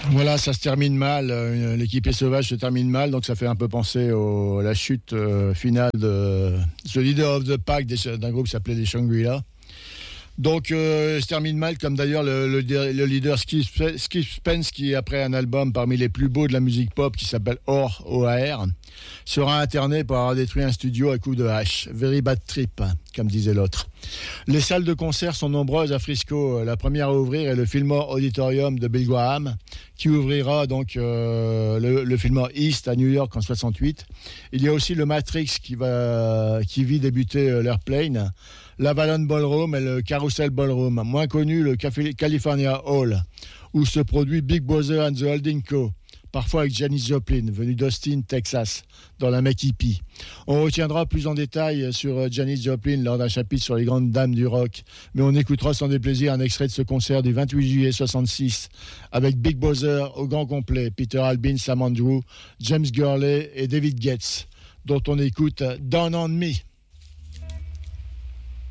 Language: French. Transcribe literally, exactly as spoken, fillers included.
Voilà, ça se termine mal. Euh, L'équipée sauvage se termine mal, donc ça fait un peu penser au, à la chute euh, finale de The Leader of the Pack des- d'un groupe qui s'appelait les Shangri-La. Donc, euh, se termine mal, comme d'ailleurs le, le, le leader Skip, Skip Spence, qui après un album parmi les plus beaux de la musique pop, qui s'appelle Or, O A R, sera interné pour avoir détruit un studio à coups de hache. Very bad trip, comme disait l'autre. Les salles de concert sont nombreuses à Frisco. La première à ouvrir est le Fillmore Auditorium de Bill Graham, qui ouvrira donc euh, le, le Fillmore East à New York en soixante-huit. Il y a aussi le Matrix qui va qui vit débuter euh, l'Airplane, l'Avalon Ballroom et le Carousel Ballroom, moins connu le Caf- California Hall, où se produit Big Brother and the Holding Co., parfois avec Janis Joplin, venue d'Austin, Texas, dans la Mec Hippie. On retiendra plus en détail sur Janis Joplin lors d'un chapitre sur les grandes dames du rock, mais on écoutera sans déplaisir un extrait de ce concert du vingt-huit juillet soixante-six, avec Big Brother au grand complet, Peter Albin, Sam Andrew, James Gurley et David Getz, dont on écoute Down on Me.